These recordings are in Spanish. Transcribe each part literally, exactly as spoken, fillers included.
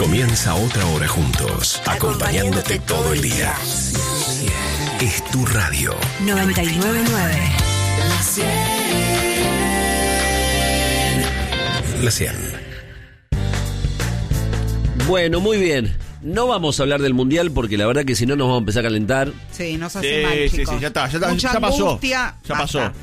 Comienza otra hora juntos, acompañándote todo el día. Es tu radio. noventa y nueve punto nueve. La cien. Bueno, muy bien. No vamos a hablar del Mundial porque la verdad que si no nos vamos a empezar a calentar. Sí, nos hace Sí, mal, sí, chicos. sí, ya está, ya está, Mucha ya pasó. angustia, Ya pasó. basta.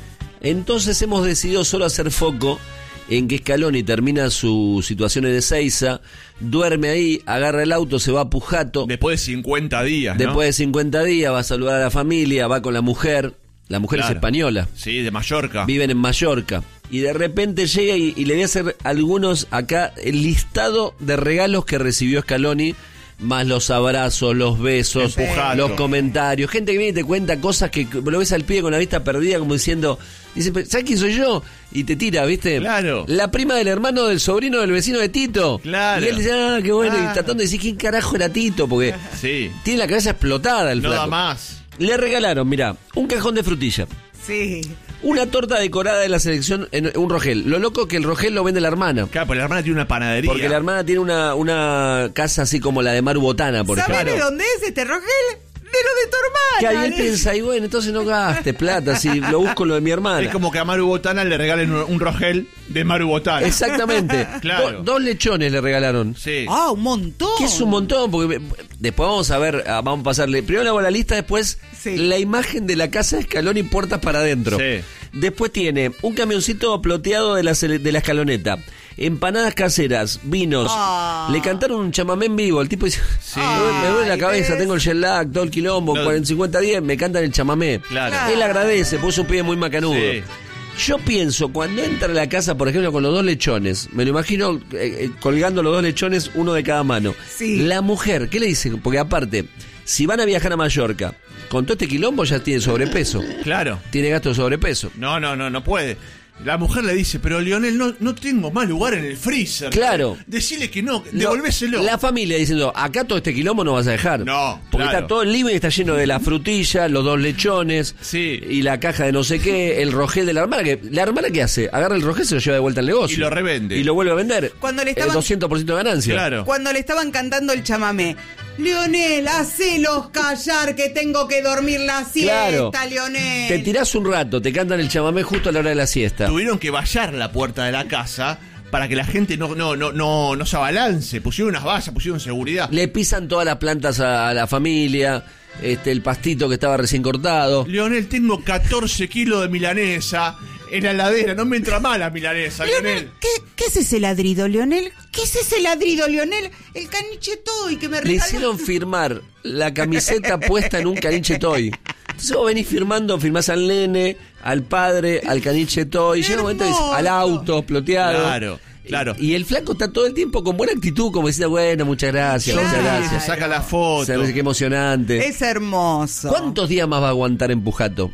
Entonces hemos decidido solo hacer foco en que Scaloni termina su situación en Ezeiza, duerme ahí, agarra el auto, se va a Pujato. Después de cincuenta días, ¿no? Después de cincuenta días va a saludar a la familia, va con la mujer. La mujer Claro. es española. Sí, de Mallorca. Viven en Mallorca. Y de repente llega y, y le voy a hacer algunos acá, el listado de regalos que recibió Scaloni, más los abrazos, los besos, Empujato. los comentarios. Gente que viene y te cuenta cosas que lo ves al pibe con la vista perdida, como diciendo, dice, ¿sabes quién soy yo? Y te tira, ¿viste? Claro. La prima del hermano del sobrino del vecino de Tito. Claro. Y él dice, ah, qué bueno. Ah. Y tratando de decir, ¿quién carajo era Tito? Porque Sí. tiene la cabeza explotada el No flaco. da más. Le regalaron, mirá, un cajón de frutilla. Sí. Una torta decorada de la selección en un Rogel. Lo loco que el Rogel lo vende la hermana. Claro, porque la hermana tiene una panadería. Porque la hermana tiene una, una casa así como la de Maru Botana, por ¿Sabes ejemplo. de dónde es este Rogel? De lo de tu Que hermana. ahí él piensa, y bueno, entonces no gaste plata, si lo busco lo de mi hermana. Es como que a Maru Botana le regalen un, un Rogel de Maru Botana. Exactamente. Claro. Do- dos lechones le regalaron. Sí. Ah, un montón. Que es un montón, porque después vamos a ver, ah, vamos a pasarle. Primero le hago la lista, después Sí. la imagen de la casa de Scaloni puertas para adentro. Sí. Después tiene un camioncito ploteado de la, cele- de la escaloneta, empanadas caseras, vinos. Ah. Le cantaron un chamamé en vivo. El tipo dice: Sí. me duele- me duele la Ay, cabeza, ¿ves? tengo el jet lag, todo el quilombo, No. cuarenta, cincuenta, diez, me cantan el chamamé. Claro. Él agradece, puso un pibe muy macanudo. Sí. Yo pienso, cuando entra a la casa, por ejemplo, con los dos lechones, me lo imagino eh, eh, colgando los dos lechones, uno de cada mano. Sí. La mujer, ¿qué le dice? Porque aparte, si van a viajar a Mallorca, con todo este quilombo ya tiene sobrepeso. Claro. Tiene gasto de sobrepeso. No, no, no, no puede. La mujer le dice, pero Lionel, no, no tengo más lugar en el freezer. Claro. Decile que no, No, devolvéselo. la familia diciendo, acá todo este quilombo no vas a dejar. No, Porque claro. está todo el living, está lleno de la frutilla, los dos lechones, Sí. y la caja de no sé qué, el Rogel de la hermana. Que, ¿La hermana qué hace? Agarra el Rogel, se lo lleva de vuelta al negocio. Y lo revende. Y lo vuelve a vender. Cuando le El estaban- doscientos por ciento de ganancia. Claro. Cuando le estaban cantando el chamamé. Lionel, hacelos callar que tengo que dormir la siesta, Claro. Lionel. Te tirás un rato, te cantan el chamamé justo a la hora de la siesta. Tuvieron que vallar la puerta de la casa para que la gente no, no, no, no, no se abalance. Pusieron unas vallas, pusieron seguridad. Le pisan todas las plantas a, a la familia, este, el pastito que estaba recién cortado. Lionel, tengo catorce kilos de milanesa en la heladera. No me entra mal la milanesa, Lionel. Lionel, ¿qué, ¿qué es ese ladrido, Lionel? ¿Qué es ese ladrido, Lionel? El caniche toy que me Le regaló. hicieron firmar la camiseta puesta en un caniche toy. Entonces vos venís firmando, firmás al nene, al padre, al caniche toy, llega un momento que dice, al auto, ploteado. Claro, claro. Y, y el flaco está todo el tiempo con buena actitud, como diciendo, bueno, muchas gracias, Claro. muchas Se gracias. saca la foto. Sabes qué emocionante. Es hermoso. ¿Cuántos días más va a aguantar en Pujato?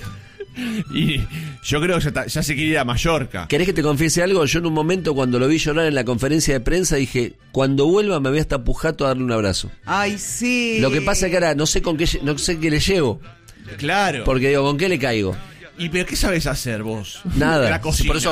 Y yo creo que ya, está- ya se quiere ir a Mallorca. ¿Querés que te confiese algo? Yo en un momento cuando lo vi llorar en la conferencia de prensa dije, cuando vuelva me voy hasta Pujato a darle un abrazo. Ay, sí. Lo que pasa es que ahora no sé con qué lle- no sé qué le llevo, Claro. porque digo, ¿con qué le caigo? ¿Y pero qué sabes hacer vos? Nada. La cocina. Por eso